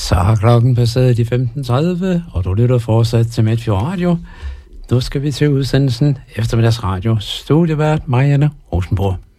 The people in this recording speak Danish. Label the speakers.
Speaker 1: Så har klokken passeret de 15.30, og du lytter fortsat til Midtfjord Radio. Nu skal vi til udsendelsen Eftermiddagsradio. Studievært Marianne Rosenborg.